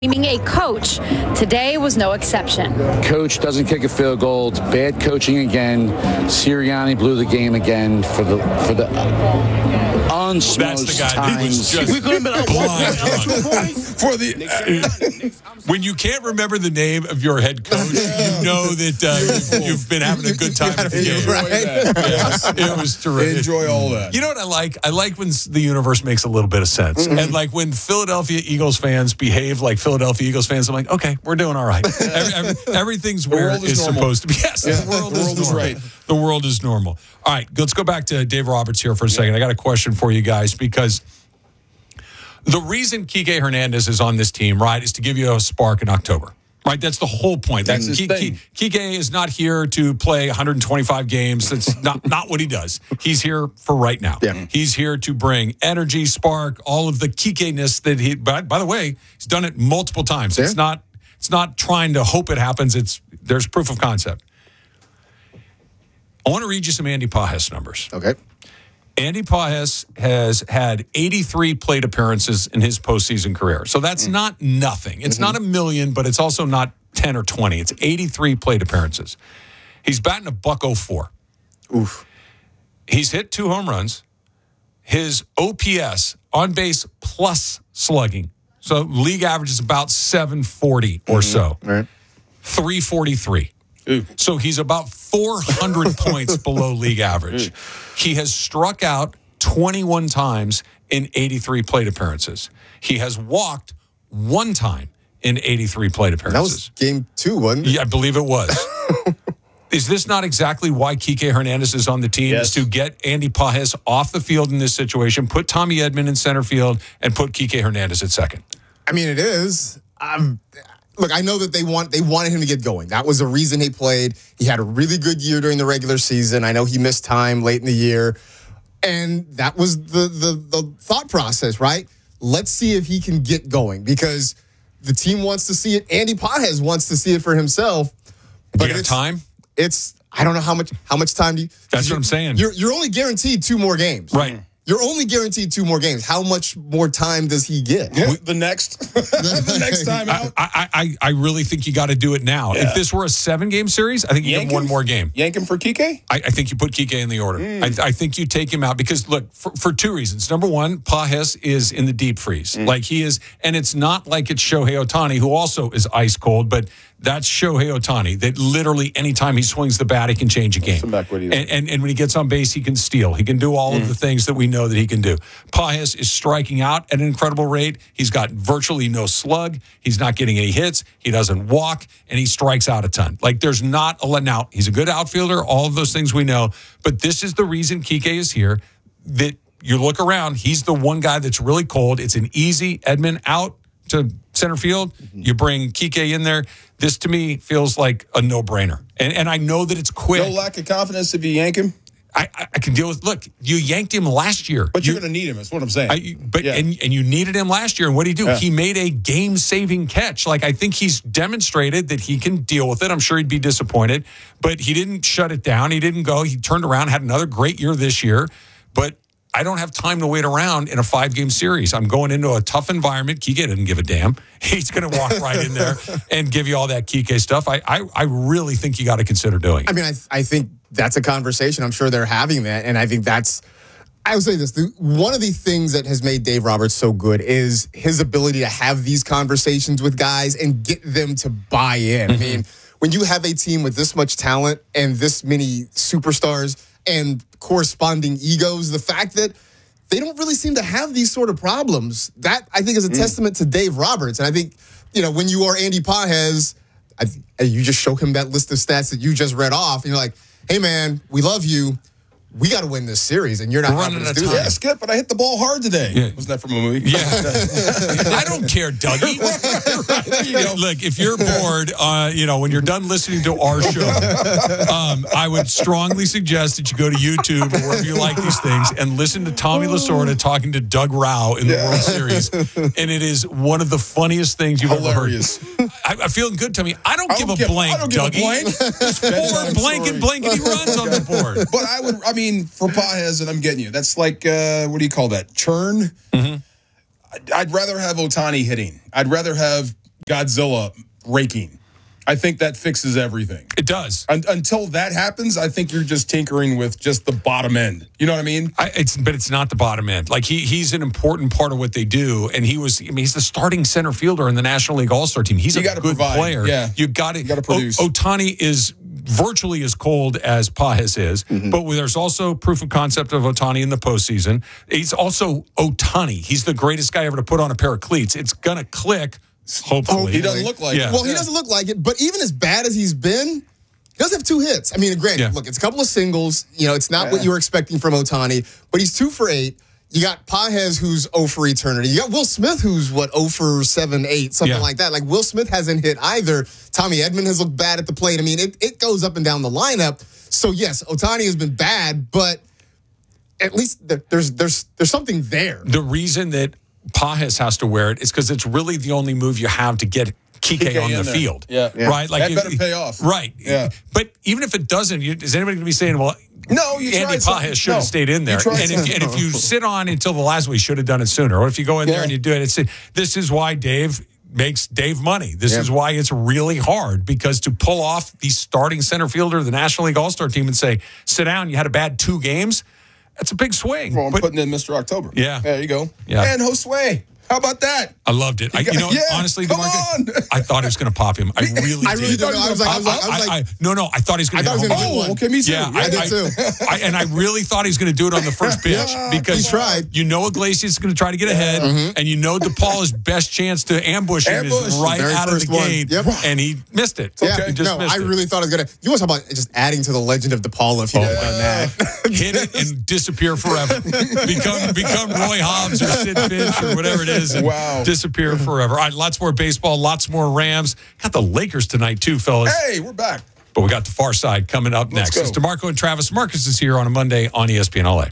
Naming a coach, today was no exception. Coach doesn't kick a field goal. It's bad coaching again. Sirianni blew the game again for the unsmoked times. When you can't remember the name of your head coach, you know that you've been having a good time at the game. Right? Yes, it was terrific. Enjoy all that. You know what I like? I like when the universe makes a little bit of sense. Mm-hmm. And like when Philadelphia Eagles fans behave like Philadelphia Eagles fans, I'm like, okay, we're doing all right. Everything's where it's supposed to be. Yes, the world is right. The world is normal. All right, let's go back to Dave Roberts here for a second. I got a question for you guys because the reason Kike Hernandez is on this team, right, is to give you a spark in October. Right, that's the whole point. That's his thing. Kike is not here to play 125 games. That's not what he does. He's here for right now. Yeah. He's here to bring energy, spark, all of the Kike-ness that he. By the way, he's done it multiple times. Yeah. It's not trying to hope it happens. There's proof of concept. I want to read you some Andy Pages numbers. Okay. Andy Pages has had 83 plate appearances in his postseason career. So that's not nothing. It's not a million, but it's also not 10 or 20. It's 83 plate appearances. He's batting a .04. Oof. He's hit 2 home runs. His OPS, on base plus slugging, so league average is about 740 or so. All right. 343. Ooh. So he's about 400 points below league average. Ooh. He has struck out 21 times in 83 plate appearances. He has walked 1 time in 83 plate appearances. That was game 2, wasn't it? Yeah, I believe it was. Is this not exactly why Kike Hernandez is on the team? Yes. Is to get Andy Pages off the field in this situation, put Tommy Edman in center field, and put Kike Hernandez at second? I mean, it is. Look, I know that they wanted him to get going. That was the reason he played. He had a really good year during the regular season. I know he missed time late in the year. And that was the thought process, right? Let's see if he can get going because the team wants to see it. Andy Pages wants to see it for himself. But you have time? I don't know how much time do you. That's what I'm saying. You're only guaranteed 2 more games. Right. You're only guaranteed 2 more games. How much more time does he get? Yeah, the next time out. I really think you got to do it now. Yeah. If this were a 7-game series, I think you have 1 more game. Yank him for Kike? I think you put Kike in the order. I think you take him out because, look, for 2 reasons. Number one, Pages is in the deep freeze. Like he is, and it's not like it's Shohei Ohtani, who also is ice cold, but that's Shohei Ohtani, that literally anytime he swings the bat, he can change a game. And when he gets on base, he can steal. He can do all of the things that we know that he can do. Pages is striking out at an incredible rate. He's got virtually no slug. He's not getting any hits. He doesn't walk, and he strikes out a ton. Like there's not a now. He's a good outfielder. All of those things we know. But this is the reason Kike is here. That you look around, he's the one guy that's really cold. It's an easy Edman out to center field. You bring Kike in there. This, to me, feels like a no-brainer. And I know that it's quick. No lack of confidence if you yank him? I can deal with, look, you yanked him last year. But you're going to need him, that's what I'm saying. And you needed him last year. And what did he do? Yeah. He made a game-saving catch. Like, I think he's demonstrated that he can deal with it. I'm sure he'd be disappointed. But he didn't shut it down. He didn't go. He turned around, had another great year this year. But I don't have time to wait around in a 5-game series. I'm going into a tough environment. Kike doesn't give a damn. He's going to walk right in there and give you all that Kike stuff. I really think you got to consider doing it. I mean, I think that's a conversation. I'm sure they're having that. And I think I would say this. One of the things that has made Dave Roberts so good is his ability to have these conversations with guys and get them to buy in. I mean, when you have a team with this much talent and this many superstars and corresponding egos, the fact that they don't really seem to have these sort of problems, that I think is a testament to Dave Roberts. And I think, when you are Andy Pages, you just show him that list of stats that you just read off, and you're like, hey, man, we love you. We got to win this series, and you're not running to out do of that. time. Yeah, Skip, but I hit the ball hard today. Yeah. Wasn't that from a movie? Yeah. I don't care, Dougie. Look, if you're bored, when you're done listening to our show, I would strongly suggest that you go to YouTube or wherever you like these things and listen to Tommy Lasorda talking to Doug Rauch in the World Series. And it is one of the funniest things you've ever heard. I'm feeling good, Tommy. I don't give a blank, Dougie. There's 4 blankety runs on the board. But for Pages, and I'm getting you, that's like, what do you call that? Churn? Mm-hmm. I'd rather have Ohtani hitting. I'd rather have Godzilla raking. I think that fixes everything. It does. Until that happens, I think you're just tinkering with just the bottom end. You know what I mean? But it's not the bottom end. Like he's an important part of what they do, and he's the starting center fielder in the National League All-Star team. He's a good player. Yeah. You got to produce. Ohtani is virtually as cold as Pages is, but there's also proof of concept of Ohtani in the postseason. He's also Ohtani. He's the greatest guy ever to put on a pair of cleats. It's gonna click. Hopefully. He doesn't look like it. Well, he doesn't look like it, but even as bad as he's been, he does have 2 hits. I mean, granted, look, it's a couple of singles. You know, it's not what you were expecting from Ohtani, but he's 2 for 8. You got Pages, who's 0 for eternity. You got Will Smith, who's 0 for 7, 8, something like that. Like, Will Smith hasn't hit either. Tommy Edman has looked bad at the plate. I mean, it goes up and down the lineup. So, yes, Ohtani has been bad, but at least there's something there. The reason that Pages has to wear it is because it's really the only move you have to get Kike on the field. Yeah. Right? Like that better pay off. Right. Yeah. But even if it doesn't, is anybody going to be saying, well, no, Andy Pages should have stayed in there. And if you sit on until the last week, should have done it sooner. Or if you go in there and you do it, this is why Dave makes Dave money. This is why it's really hard, because to pull off the starting center fielder of the National League All-Star team and say, sit down, you had a bad 2 games, that's a big swing. Well, I'm putting in Mr. October. Yeah. There you go. Yeah. And Josue. How about that? I loved it. Honestly, DeMarco, I thought he was going to pop him. I really don't know. I was like, no, I thought he was going to hit home run. Okay, me too. Yeah, I did too. And I really thought he was going to do it on the first pitch because he tried. You know Iglesias is going to try to get ahead, and you know DePaul's best chance to ambush him is right out of the gate, and he missed it. Yeah, He I really thought it was going to. You want to talk about just adding to the legend of DePaul if you had done that. Hit it and disappear forever. Become Roy Hobbs or Sid Finch or whatever it is. And disappear forever. All right, lots more baseball, lots more Rams. Got the Lakers tonight too, fellas. Hey, we're back. But we got the Far Side coming up next. It's DeMarco and Travis. Marcus is here on a Monday on ESPN LA.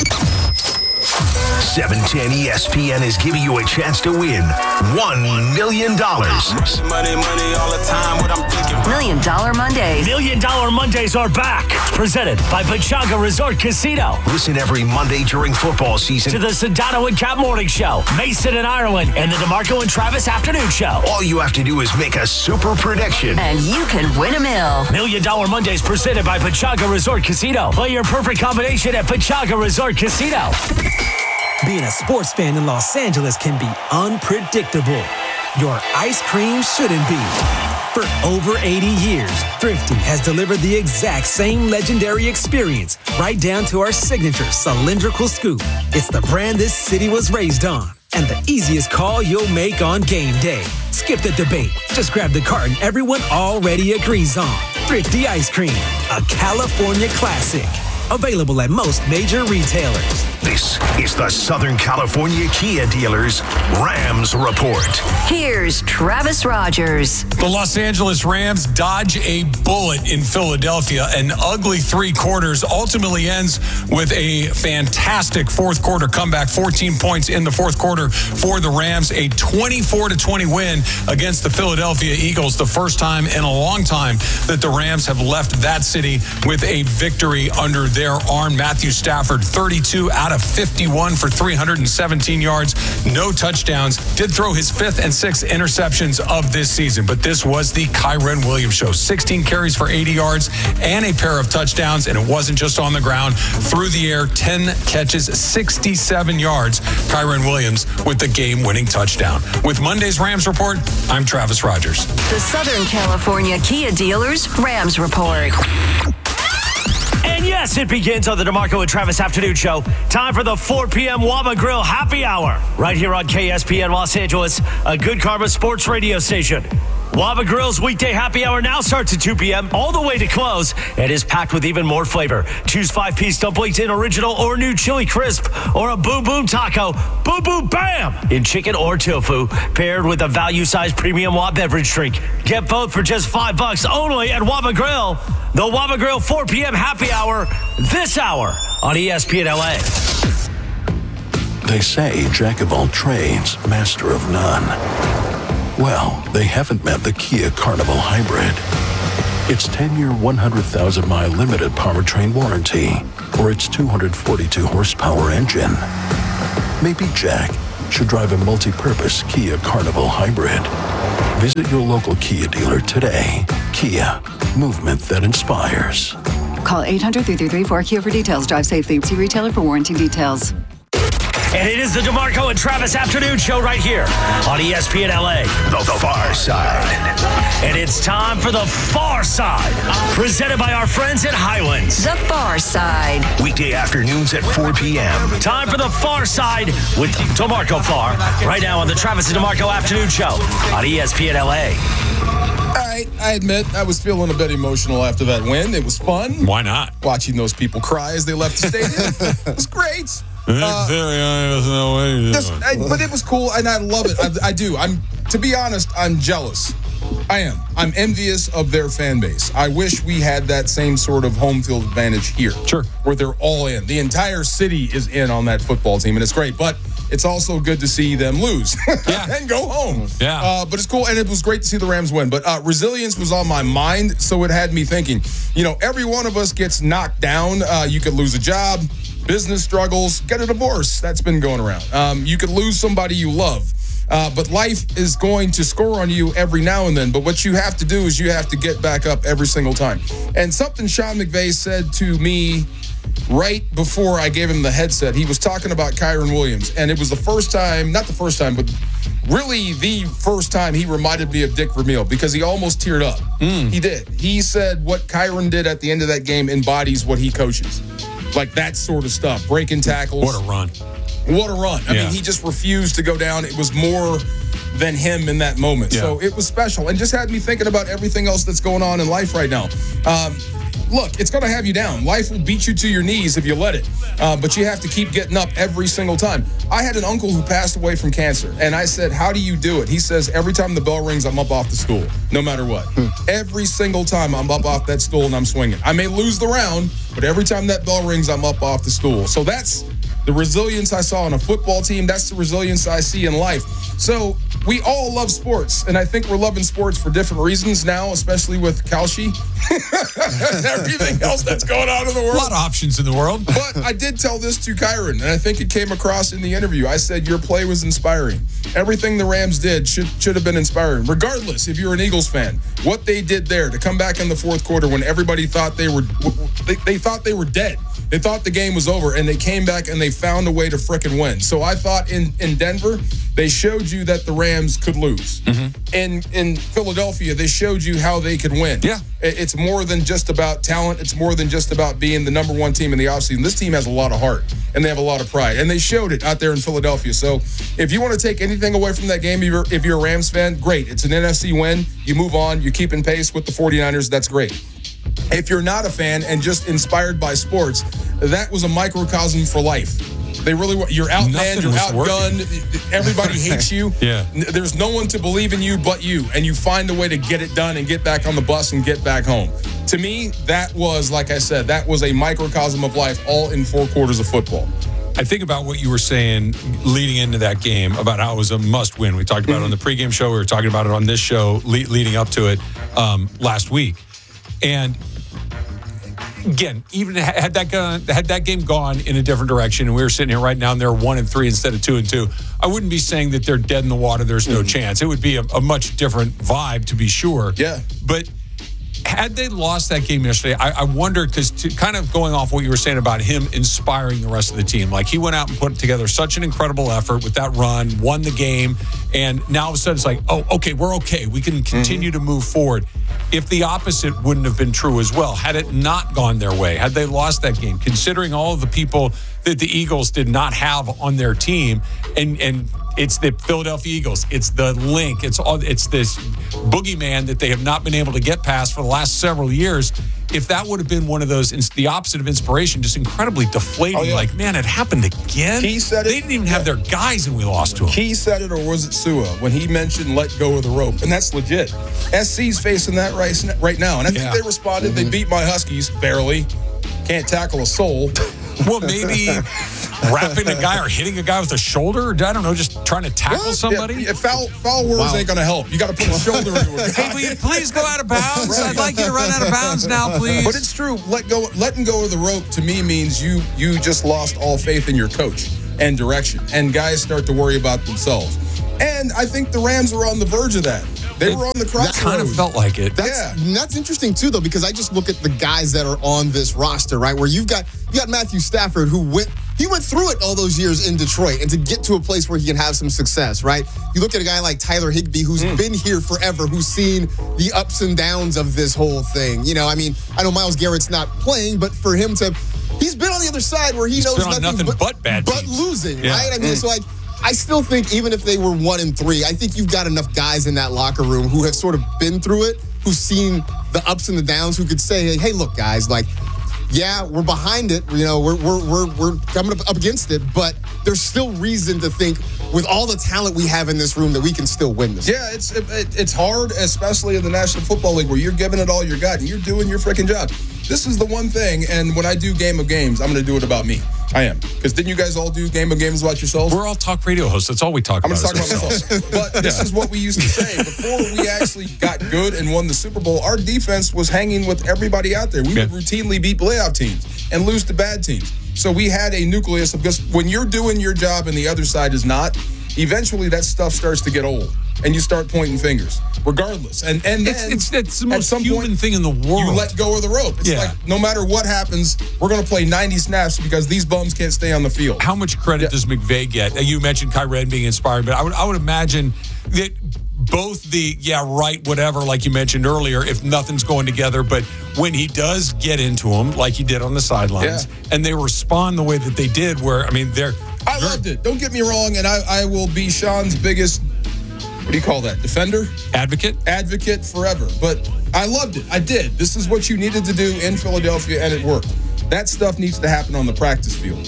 710 ESPN is giving you a chance to win $1 million. Money all the time. What I'm thinking. $1 Million Mondays. $1 Million Mondays are back. Presented by Pechanga Resort Casino. Listen every Monday during football season To the Sedano and Cap Morning Show, Mason and Ireland, and the DeMarco and Travis Afternoon Show. All you have to do is make a super prediction. And you can win $1 million. $1 Million Mondays presented by Pechanga Resort Casino. Play your perfect combination at Pechanga Resort Casino. Being a sports fan in Los Angeles can be unpredictable. Your ice cream shouldn't be. For over 80 years, Thrifty has delivered the exact same legendary experience, right down to our signature cylindrical scoop. It's the brand this city was raised on, and the easiest call you'll make on game day. Skip the debate. Just grab the carton everyone already agrees on. Thrifty Ice Cream, a California classic. Available at most major retailers. This is the Southern California Kia Dealers Rams Report. Here's Travis Rogers. The Los Angeles Rams dodge a bullet in Philadelphia. An ugly 3 quarters ultimately ends with a fantastic fourth quarter comeback. 14 points in the fourth quarter for the Rams. A 24-20 win against the Philadelphia Eagles. The first time in a long time that the Rams have left that city with a victory under their arm. Matthew Stafford, 32 out of 51 for 317 yards. No touchdowns. Did throw his 5th and 6th interceptions of this season, but this was the Kyren Williams show. 16 carries for 80 yards and a pair of touchdowns, and it wasn't just on the ground. Through the air, 10 catches, 67 yards. Kyren Williams with the game-winning touchdown. With Monday's Rams Report, I'm Travis Rogers. The Southern California Kia Dealers Rams Report. And yes, it begins on the DeMarco and Travis Afternoon Show. Time for the 4 p.m. Waba Grill Happy Hour. Right here on KSPN Los Angeles, a Good Karma sports radio station. Waba Grill's weekday happy hour now starts at 2 p.m. all the way to close and is packed with even more flavor. Choose 5-piece dumplings in original or new chili crisp or a boom boom taco, boom boom bam, in chicken or tofu, paired with a value-sized premium Waba beverage drink. Get both for just $5 only at Waba Grill. The Waba Grill 4 p.m. happy hour this hour on ESPN LA. They say jack of all trades, master of none. Well, they haven't met the Kia Carnival Hybrid. Its 10-year, 100,000-mile limited powertrain warranty for its 242 horsepower engine. Maybe Jack should drive a multi-purpose Kia Carnival Hybrid. Visit your local Kia dealer today. Kia, movement that inspires. Call 800-333-4KIA for details. Drive safely. See retailer for warranty details. And it is the DeMarco and Travis Afternoon Show right here on ESPN LA. The Far Side. And it's time for the Far Side, presented by our friends at Highlands. The Far Side. Weekday afternoons at 4 p.m. Time for the Far Side with DeMarco Far, right now on the Travis and DeMarco Afternoon Show on ESPN LA. All right, I admit I was feeling a bit emotional after that win. It was fun. Why not? Watching those people cry as they left the stadium. It was great. But it was cool, and I love it. I do. To be honest, I'm jealous. I am. I'm envious of their fan base. I wish we had that same sort of home field advantage here. Sure. Where they're all in. The entire city is in on that football team, and it's great. But it's also good to see them lose and go home. Yeah. But it's cool, and it was great to see the Rams win. But resilience was on my mind, so it had me thinking, every one of us gets knocked down. You could lose a job, business struggles, get a divorce. That's been going around. You could lose somebody you love. But life is going to score on you every now and then. But what you have to do is you have to get back up every single time. And something Sean McVay said to me right before I gave him the headset, he was talking about Kyren Williams. And it was the first time, not the first time, but really the first time he reminded me of Dick Vermeil because he almost teared up. He did. He said what Kyren did at the end of that game embodies what he coaches. Like that sort of stuff, breaking tackles. What a run. What a run. I mean, he just refused to go down. It was more than him in that moment. Yeah. So it was special and just had me thinking about everything else that's going on in life right now. Look, it's going to have you down. Life will beat you to your knees if you let it. But you have to keep getting up every single time. I had an uncle who passed away from cancer, and I said, how do you do it? He says, every time the bell rings, I'm up off the stool, no matter what. Every single time I'm up off that stool and I'm swinging. I may lose the round, but every time that bell rings, I'm up off the stool. So that's the resilience I saw on a football team. That's the resilience I see in life. So we all love sports, and I think we're loving sports for different reasons now, especially with Kalshi and everything else that's going on in the world. A lot of options in the world. But I did tell this to Kyren, and I think it came across in the interview. I said, your play was inspiring. Everything the Rams did should have been inspiring, regardless if you're an Eagles fan. What they did there to come back in the fourth quarter when everybody thought they thought they were dead. They thought the game was over, and they came back and they found a way to frickin' win. So I thought in Denver, they showed you that the Rams could lose. In Philadelphia, they showed you how they could win. Yeah. It's more than just about talent. It's more than just about being the number one team in the offseason. This team has a lot of heart, and they have a lot of pride. And they showed it out there in Philadelphia. So if you want to take anything away from that game, if you're a Rams fan, great. It's an NFC win. You move on. You're keeping pace with the 49ers. That's great. If you're not a fan and just inspired by sports, that was a microcosm for life. They really were. You're outmanned, you're outgunned, everybody hates you. Yeah. There's no one to believe in you but you, and you find a way to get it done and get back on the bus and get back home. To me, that was, like I said, that was a microcosm of life, all in 4 quarters of football. I think about what you were saying leading into that game about how it was a must-win. We talked about it on the pregame show. We were talking about it on this show leading up to it last week. And again, even had that game gone in a different direction, and we were sitting here right now, and they're 1-3 instead of 2-2, I wouldn't be saying that they're dead in the water. There's no chance. It would be a much different vibe, to be sure. Yeah. But had they lost that game yesterday, I wonder, because kind of going off what you were saying about him inspiring the rest of the team, like he went out and put together such an incredible effort with that run, won the game, and now all of a sudden it's like, oh, okay, we're okay. We can continue to move forward. If the opposite wouldn't have been true as well, had it not gone their way, had they lost that game, considering all of the people that the Eagles did not have on their team, and it's the Philadelphia Eagles, it's the link, it's this boogeyman that they have not been able to get past for the last several years. If that would have been one of those, the opposite of inspiration, just incredibly deflating, like, man, it happened again. He said it. They didn't even have their guys, and we lost to them. He said it, or was it Sua, when he mentioned let go of the rope? And that's legit. SC's facing that right now. And I think they responded. They beat my Huskies, barely. Can't tackle a soul. Well, maybe wrapping a guy or hitting a guy with a shoulder. I don't know, just trying to tackle somebody. Yeah, foul words ain't going to help. You got to put a shoulder into it. Hey, will you please go out of bounds? Right. I'd like you to run out of bounds now, please. But it's true. Letting go of the rope to me means you just lost all faith in your coach and direction. And guys start to worry about themselves. And I think the Rams are on the verge of that. They were on the crossroads. That kind of felt like it. That's interesting too, though, because I just look at the guys that are on this roster, right? Where you got Matthew Stafford, who went through it all those years in Detroit, and to get to a place where he can have some success, right? You look at a guy like Tyler Higbee, who's been here forever, who's seen the ups and downs of this whole thing. You know, I mean, I know Myles Garrett's not playing, but for him to, he's been on the other side where he knows nothing but losing, right? I mean, so like, I still think even if they were 1-3, I think you've got enough guys in that locker room who have sort of been through it, who've seen the ups and the downs, who could say, hey, look, guys, like, yeah, we're behind it. You know, we're coming up against it, but there's still reason to think with all the talent we have in this room that we can still win this. Yeah, it's hard, especially in the National Football League, where you're giving it all you got and you're doing your freaking job. This is the one thing, and when I do Game of Games, I'm going to do it about me. I am. Because didn't you guys all do Game of Games about yourselves? We're all talk radio hosts. That's all we talk about. I'm going to talk about myself. But this is what we used to say. Before we actually got good and won the Super Bowl, our defense was hanging with everybody out there. We would routinely beat playoff teams and lose to bad teams. So we had a nucleus of, because when you're doing your job and the other side is not, eventually that stuff starts to get old. And you start pointing fingers, regardless. And then it's the most human thing in the world. You let go of the rope. It's like, no matter what happens, we're going to play 90 snaps because these bums can't stay on the field. How much credit does McVay get? You mentioned Kyren being inspired, but I would imagine that both the, whatever, like you mentioned earlier, if nothing's going together, but when he does get into them, like he did on the sidelines, and they respond the way that they did, where, I mean, I loved it. Don't get me wrong, and I will be Sean's biggest, what do you call that? Defender? Advocate forever. But I loved it. I did. This is what you needed to do in Philadelphia, and it worked. That stuff needs to happen on the practice field.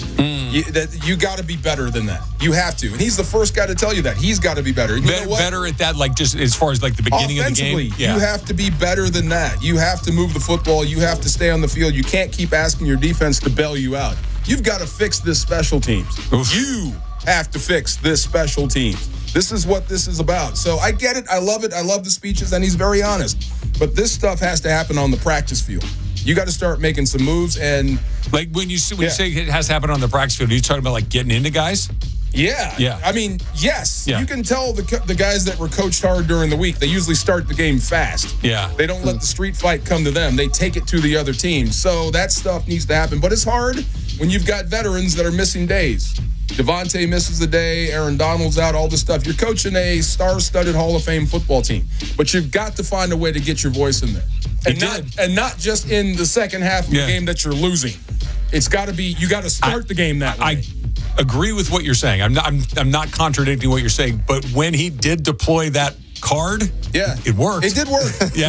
You got to be better than that. You have to. And he's the first guy to tell you that. He's got to be better. You know what? Better at that, like just as far as like the beginning of the game? You have to be better than that. You have to move the football. You have to stay on the field. You can't keep asking your defense to bail you out. You've got to fix this special teams. You have to fix this special teams. This is what this is about. So I get it. I love it. I love the speeches, and he's very honest. But this stuff has to happen on the practice field. You got to start making some moves. And like when you say it has to happen on the practice field, are you talking about like getting into guys? Yeah. I mean, yes. Yeah. You can tell the guys that were coached hard during the week, they usually start the game fast. Yeah. They don't let the street fight come to them. They take it to the other team. So that stuff needs to happen. But it's hard when you've got veterans that are missing days. Devontae misses a day, Aaron Donald's out, all this stuff. You're coaching a star-studded Hall of Fame football team, but you've got to find a way to get your voice in there. And not just in the second half of the game that you're losing. It's got to be, you got to start the game that way. I agree with what you're saying. I'm not contradicting what you're saying, but when he did deploy that card, it worked. It did work.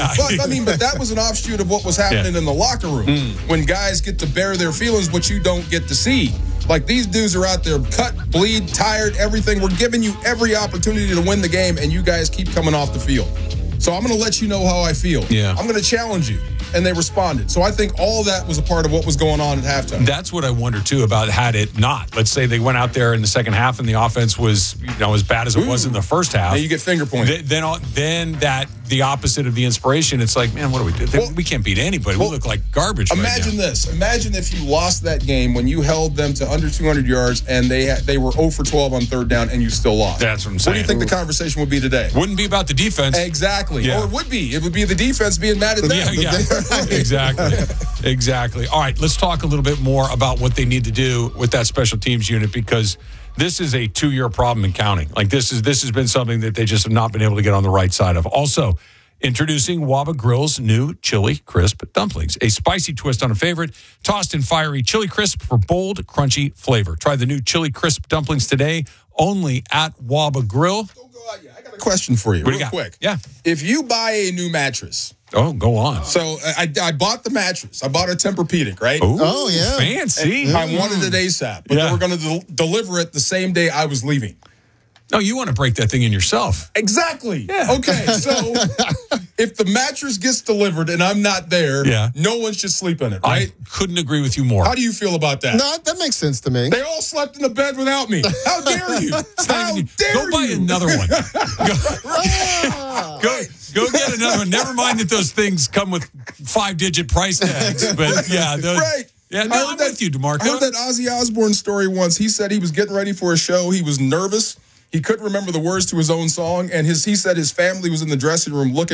But that was an offshoot of what was happening in the locker room when guys get to bear their feelings, but you don't get to see. Like, these dudes are out there cut, bleed, tired, everything. We're giving you every opportunity to win the game, and you guys keep coming off the field. So I'm going to let you know how I feel. I'm going to challenge you. And they responded. So I think all of that was a part of what was going on at halftime. That's what I wonder, too, about had it not. Let's say they went out there in the second half and the offense was, as bad as it was in the first half. Then you get finger pointed. Then the opposite of the inspiration, it's like, man, what do we do? We can't beat anybody. We look like garbage Imagine this. Imagine if you lost that game when you held them to under 200 yards and they were 0 for 12 on third down and you still lost. That's what I'm saying. What do you think the conversation would be today? Wouldn't be about the defense. Exactly. Yeah. Or it would be. It would be the defense being mad at them. Yeah. Exactly. All right, let's talk a little bit more about what they need to do with that special teams unit, because this is a 2-year problem in counting. Like, this has been something that they just have not been able to get on the right side of. Also, introducing Waba Grill's new chili crisp dumplings, a spicy twist on a favorite, tossed in fiery chili crisp for bold, crunchy flavor. Try the new chili crisp dumplings today, only at Waba Grill. Don't go out yet. I got a question for you, real quick. Yeah. If you buy a new mattress. Oh, go on. So I bought the mattress. I bought a Tempur-Pedic, right? Oh, yeah. Fancy. And I wanted it ASAP, but they were going to deliver it the same day I was leaving. No, you want to break that thing in yourself. Exactly. Yeah. Okay, so if the mattress gets delivered and I'm not there, no one should sleep in it, right? I couldn't agree with you more. How do you feel about that? No, that makes sense to me. They all slept in the bed without me. How dare you? Go buy another one. Go get another one. Never mind that those things come with 5-digit price tags. But right. Yeah, no, I'm with you, DeMarco. I heard that Ozzy Osbourne story once. He said he was getting ready for a show. He was nervous. He couldn't remember the words to his own song, and he said his family was in the dressing room looking